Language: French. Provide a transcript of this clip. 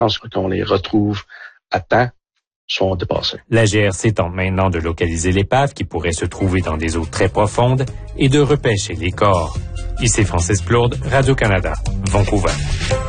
chances qu'on les retrouve à temps sont dépassées. La GRC tente maintenant de localiser l'épave qui pourrait se trouver dans des eaux très profondes et de repêcher les corps. Ici Francis Plourde, Radio-Canada, Vancouver.